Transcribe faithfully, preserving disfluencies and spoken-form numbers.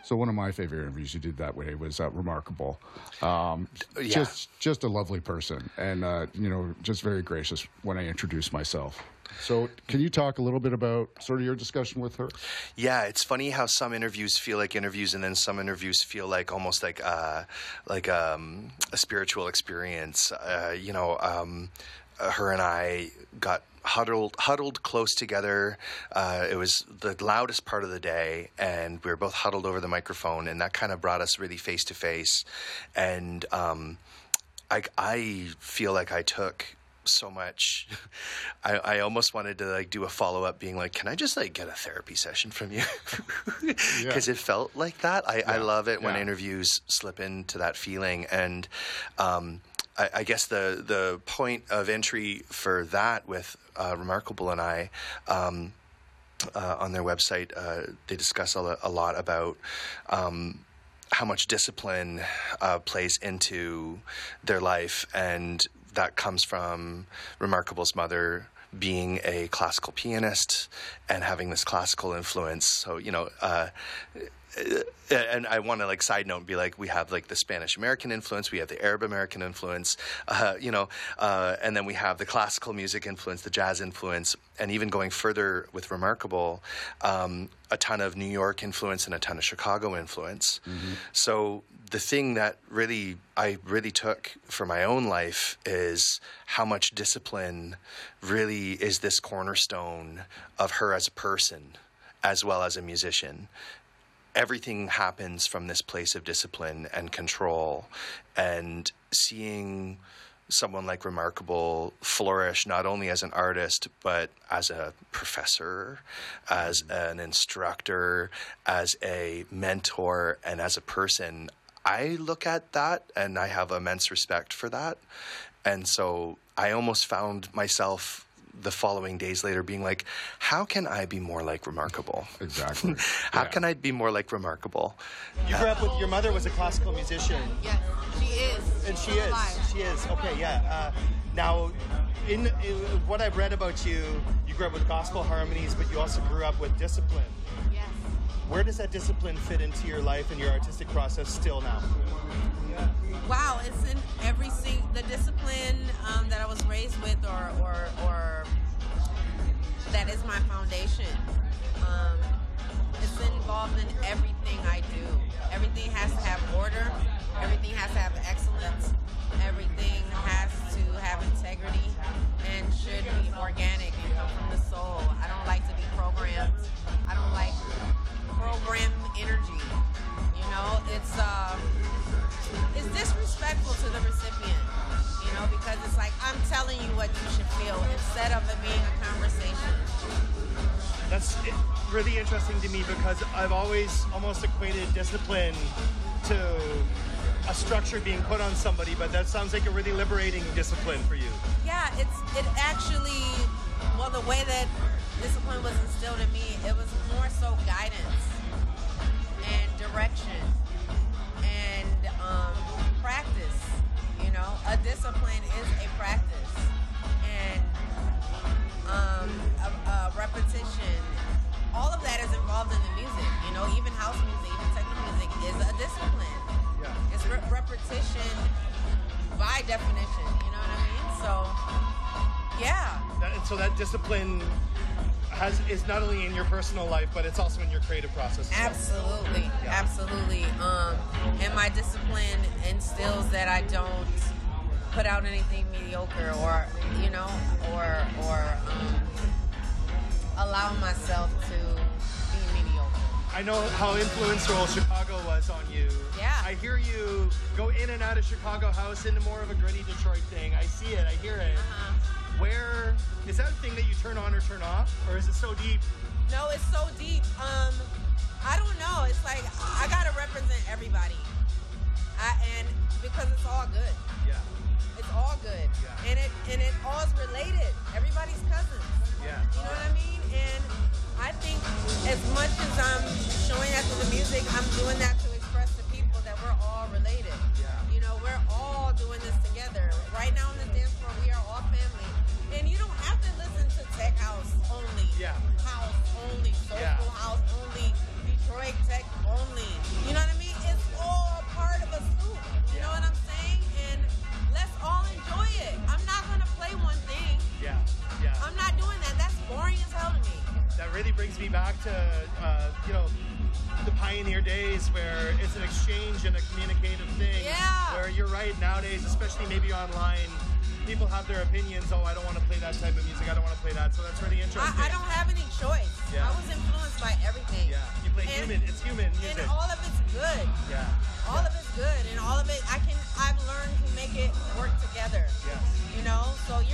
So one of my favorite interviews you did that way was uh, Remarkable. Um, Yeah. Just just a lovely person, and uh, you know, just very gracious when I introduced myself. So can you talk a little bit about sort of your discussion with her? Yeah, it's funny how some interviews feel like interviews, and then some interviews feel like almost like uh, like um, a spiritual experience. Uh, you know, um, uh, her and I got huddled huddled close together. Uh, it was the loudest part of the day, and we were both huddled over the microphone, and that kind of brought us really face to face. And um, I, I feel like I took so much. I, I almost wanted to like do a follow up, being like, "Can I just like get a therapy session from you?" Because Yeah. it felt like that. I, I Yeah. love it when Yeah. interviews slip into that feeling, and um, I, I guess the the point of entry for that with uh, Remarkable and I. Um, uh, on their website, uh, they discuss a, lo- a lot about um, how much discipline uh, plays into their life, and that comes from Remarkable's mother being a classical pianist and having this classical influence. So, you know, uh, and I want to like side note and be like, we have like the Spanish American influence, we have the Arab American influence, uh, you know, uh, and then we have the classical music influence, the jazz influence, and even going further with Remarkable, um, a ton of New York influence and a ton of Chicago influence. Mm-hmm. So the thing that really I really took for my own life is how much discipline really is this cornerstone of her as a person as well as a musician. Everything happens from this place of discipline and control, and seeing someone like Remarkable flourish not only as an artist but as a professor, as an instructor, as a mentor, and as a person. I look at that and I have immense respect for that. And so I almost found myself the following days later being like, how can I be more like Remarkable? Exactly. How Yeah. can I be more like Remarkable? You grew up with your mother was a classical musician, Yes, she is. and she She's is. alive. She is. Okay, yeah. Uh, now, in, in what I've read about you, you grew up with gospel harmonies, but you also grew up with discipline. Yes. Where does that discipline fit into your life and your artistic process still now? Wow, it's in every single the discipline um, that I was raised with, or or or that is my foundation. Um, it's involved in everything I do. Everything has to have order. Everything has to have excellence. Everything has to have integrity and should be organic and come from the soul. I don't like to be programmed. I don't like program energy. You know, it's uh, it's disrespectful to the recipient. You know, because it's like I'm telling you what you should feel instead of it being a conversation. That's i- really interesting to me because I've always almost equated discipline to a structure being put on somebody, but that sounds like a really liberating discipline for you. Yeah, it's it actually, well, the way that discipline was instilled in me, it was more so guidance and direction and um, practice. You know, a discipline is a practice, and um, a, a repetition. All of that is involved in the music. You know, even house music, even techno music is a discipline. Yeah. It's re- repetition by definition. You know what I mean? So, yeah. That, and so that discipline has is not only in your personal life, but it's also in your creative process. as well. Absolutely, Yeah. absolutely. Um, and my discipline instills that I don't put out anything mediocre, or you know, or or um, allow myself to be mediocre. I know how influential Chicago was on you. Yeah. I hear you go in and out of Chicago house into more of a gritty Detroit thing. I see it. I hear it. Uh-huh. Where is that a thing that you turn on or turn off, or is it so deep? No, it's so deep. Um, I don't know. It's like I gotta represent everybody, I, and because it's all good. Yeah. It's all good, Yeah. and it and it all's related. Everybody's cousins. Yeah. You know what I mean? And I think as much as I'm showing that through the music, I'm doing that to express to people that we're all related. Yeah. You know, we're all doing this together. Right now on the dance floor, we are all family. And you don't have to listen to tech house only. Yeah. House only. Soulful Yeah. house only. Detroit tech only. brings me back to, uh, you know, the pioneer days where it's an exchange and a communicative thing. Yeah. Where you're right, nowadays, especially maybe online, people have their opinions. Oh, I don't want to play that type of music. I don't want to play that. So that's really interesting. I, I don't have any choice. Yeah. I was influenced by everything. Yeah, you play And- human. It's human music. And all of it's good. Yeah. All of it's good, and all of it, I can, I've learned to make it work together. Yes. You know, so